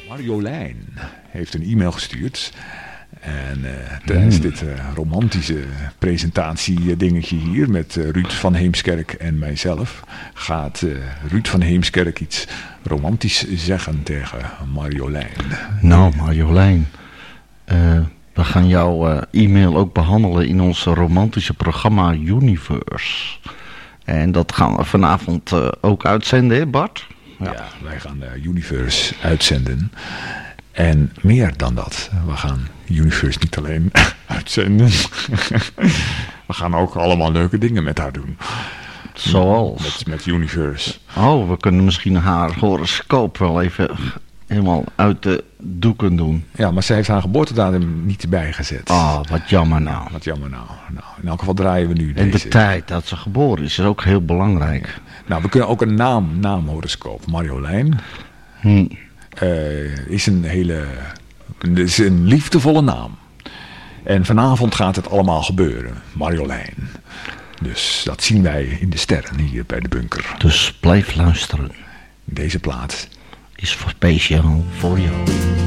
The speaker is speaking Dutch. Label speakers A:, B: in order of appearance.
A: Marjolein heeft een e-mail gestuurd. En tijdens dit romantische presentatie-dingetje hier met Ruud van Heemskerk en mijzelf gaat Ruud van Heemskerk iets romantisch zeggen tegen Marjolein.
B: Nou, Marjolein, we gaan jouw e-mail ook behandelen in ons romantische programma Universe. En dat gaan we vanavond ook uitzenden, hè Bart?
A: Ja, wij gaan Universe uitzenden. En meer dan dat. We gaan Universe niet alleen uitzenden. We gaan ook allemaal leuke dingen met haar doen.
B: Zoals?
A: Met Universe.
B: Oh, we kunnen misschien haar horoscoop wel even helemaal uit de doeken doen.
A: Ja, maar zij heeft haar geboortedatum niet bijgezet.
B: Oh, wat jammer nou.
A: Wat jammer nou. In elk geval draaien we nu
B: en
A: deze.
B: De tijd dat ze geboren is ook heel belangrijk.
A: Nou, we kunnen ook een naamhoroscoop. Marjolein. Is een liefdevolle naam. En vanavond gaat het allemaal gebeuren. Marjolein. Dus dat zien wij in de sterren hier bij de bunker.
B: Dus blijf luisteren.
A: Deze plaat
B: is speciaal voor jou.